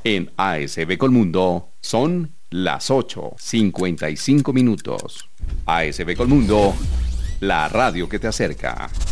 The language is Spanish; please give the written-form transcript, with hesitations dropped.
En ASB Colmundo son las 8:55 minutos. ASB Colmundo, la radio que te acerca.